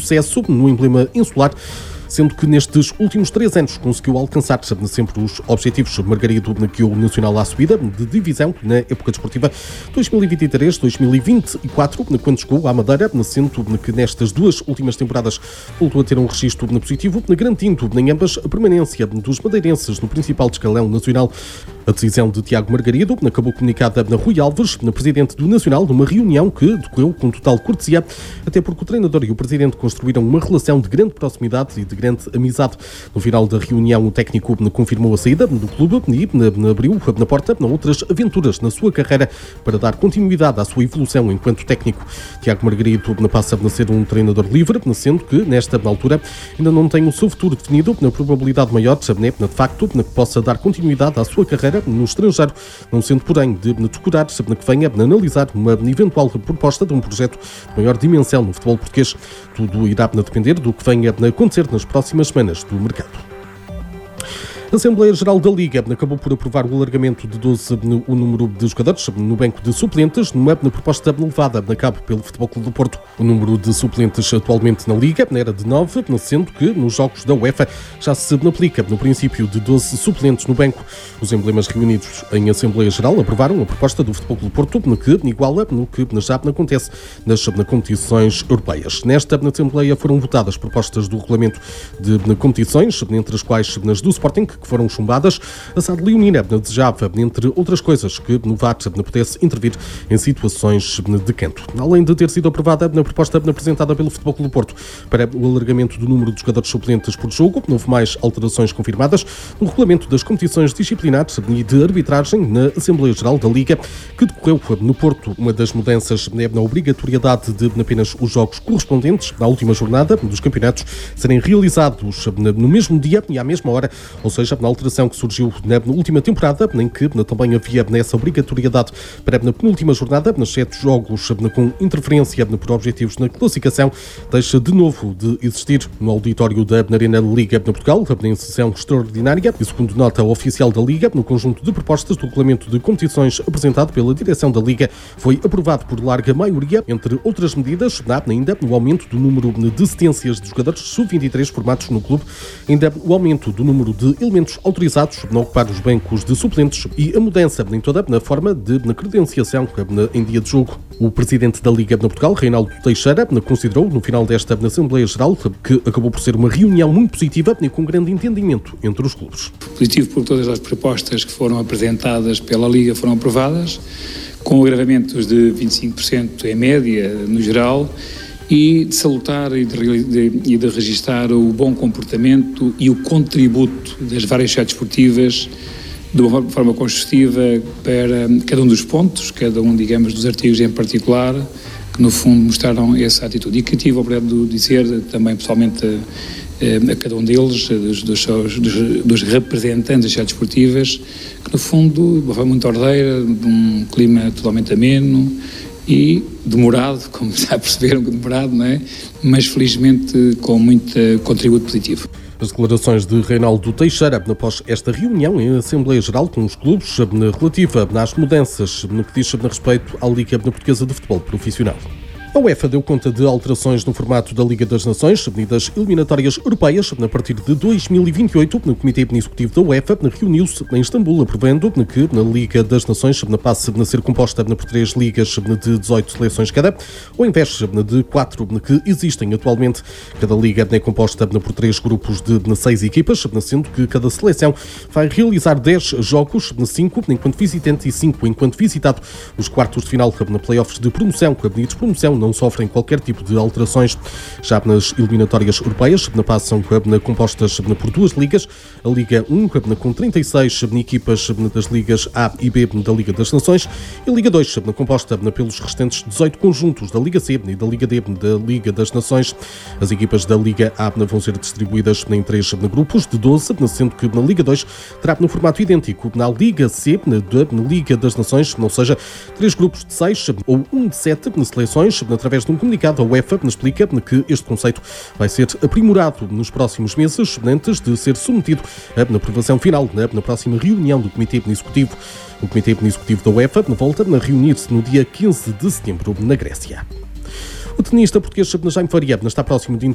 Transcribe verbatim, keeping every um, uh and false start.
sucesso no emblema insular, sendo que nestes últimos três anos conseguiu alcançar sempre os objetivos. Margarido guiou o Nacional à subida de divisão na época desportiva dois mil e vinte e três dois mil e vinte e quatro, quando chegou à Madeira, sendo que nestas duas últimas temporadas voltou a ter um registro positivo, garantindo em ambas a permanência dos madeirenses no principal escalão nacional. A decisão de Tiago Margarido acabou comunicada na Rui Alves, na presidente do Nacional, numa reunião que decorreu com total cortesia, até porque o treinador e o presidente construíram uma relação de grande proximidade e de grande amizade. No final da reunião, o técnico confirmou a saída do clube e abriu na porta outras aventuras na sua carreira para dar continuidade à sua evolução enquanto técnico. Tiago Margarido passa a ser um treinador livre, sendo que, nesta altura, ainda não tem o seu futuro definido, na probabilidade maior, de facto, que possa dar continuidade à sua carreira no estrangeiro, não sendo, porém, de decorar que venha a analisar uma eventual proposta de um projeto de maior dimensão no futebol português. Tudo irá depender do que venha a acontecer nas próximas semanas do mercado. A Assembleia Geral da Liga acabou por aprovar o alargamento de doze o número de jogadores no banco de suplentes, numa proposta levada a cabo pelo Futebol Clube do Porto. O número de suplentes atualmente na Liga era de nove, sendo que nos jogos da UEFA já se aplica no princípio de doze suplentes no banco. Os emblemas reunidos em Assembleia Geral aprovaram a proposta do Futebol Clube do Porto, que iguala no que já acontece nas competições europeias. Nesta Assembleia foram votadas propostas do regulamento de competições, entre as quais nas do Sporting, que foram chumbadas. A S A D Leonina desejava, entre outras coisas, que no V A R pudesse intervir em situações de canto. Além de ter sido aprovada na proposta apresentada pelo Futebol Clube do Porto para o alargamento do número de jogadores suplentes por jogo, houve mais alterações confirmadas no regulamento das competições disciplinares e de arbitragem na Assembleia Geral da Liga, que decorreu no Porto. Uma das mudanças é na obrigatoriedade de apenas os jogos correspondentes à última jornada dos campeonatos serem realizados no mesmo dia e à mesma hora, ou seja, na alteração que surgiu na última temporada, em que também havia nessa obrigatoriedade para na penúltima jornada, nos sete jogos com interferência por objetivos na classificação, deixa de novo de existir no auditório da Arena Liga de Portugal, em sessão extraordinária, e segundo nota oficial da Liga, no conjunto de propostas do regulamento de competições apresentado pela direção da Liga, foi aprovado por larga maioria, entre outras medidas, ainda o aumento do número de cedências de jogadores sub vinte e três formados no clube, ainda o aumento do número de elementos autorizados a ocupar os bancos de suplentes e a mudança em toda a forma de na credenciação em dia de jogo. O presidente da Liga de Portugal, Reinaldo Teixeira, considerou no final desta Assembleia Geral que acabou por ser uma reunião muito positiva e com grande entendimento entre os clubes. Positivo por todas as propostas que foram apresentadas pela Liga foram aprovadas, com agravamentos de vinte e cinco por cento em média no geral, e de salutar e de, de, e de registar o bom comportamento e o contributo das várias sociedades esportivas de uma forma construtiva para cada um dos pontos, cada um, digamos, dos artigos em particular, que no fundo mostraram essa atitude. E que tive a oportunidade de dizer também pessoalmente a, a cada um deles, dos, dos, seus, dos, dos representantes das sociedades esportivas, que no fundo, de uma forma muito ordeira, de um clima totalmente ameno, e demorado, como já perceberam, demorado, não é? Mas felizmente com muito contributo positivo. As declarações de Reinaldo Teixeira após esta reunião em Assembleia Geral com os clubes relativa às mudanças no que diz respeito à Liga Portuguesa de Futebol Profissional. A UEFA deu conta de alterações no formato da Liga das Nações e das eliminatórias europeias. A partir de dois mil e vinte e oito, o Comitê Executivo da UEFA reuniu-se em Istambul, aprovando que a Liga das Nações passe a ser composta por três ligas de dezoito seleções cada, ao invés de quatro que existem atualmente. Cada liga é composta por três grupos de seis equipas, sendo que cada seleção vai realizar dez jogos, cinco enquanto visitante e cinco enquanto visitado. Os quartos de final na playoffs de promoção e despromoção não sofrem qualquer tipo de alterações. Já nas eliminatórias europeias, passam compostas por duas ligas. A Liga um, com trinta e seis equipas das ligas A e B da Liga das Nações, e a Liga dois, composta pelos restantes dezoito conjuntos da Liga C e da Liga D da Liga das Nações. As equipas da Liga A vão ser distribuídas em três grupos de doze, sendo que na Liga dois terá no formato idêntico na Liga C, na Liga das Nações, ou seja, três grupos de seis ou um de sete seleções. Através de um comunicado, a UEFA explica que este conceito vai ser aprimorado nos próximos meses, antes de ser submetido à aprovação final na próxima reunião do Comitê Executivo. O Comitê Executivo da UEFA volta a reunir-se no dia quinze de setembro na Grécia. O tenista português Jaime Faria está próximo de